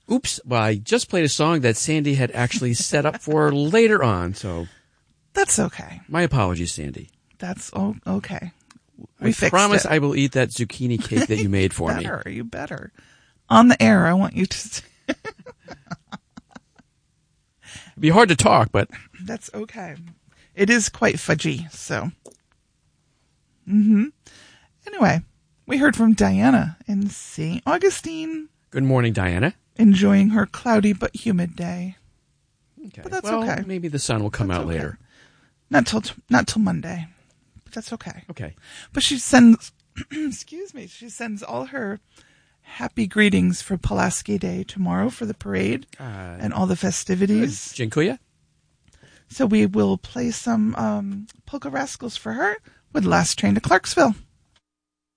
Oops. Well, I just played a song that Sandy had actually set up for later on, so. That's okay. My apologies, Sandy. That's okay. I promise I will eat that zucchini cake that you made for me. You better. On the air, I want you to. It'd be hard to talk, but. That's okay. It is quite fudgy, so. Anyway, we heard from Diana in St. Augustine. Good morning, Diana. Enjoying her cloudy but humid day. Okay. But that's okay. Maybe the sun will come out later. Not till Monday. But that's okay. Okay. But she sends, she sends all her happy greetings for Pulaski Day tomorrow for the parade and all the festivities. Dziękuję. So we will play some Polka Rascals for her with Last Train to Clarksville.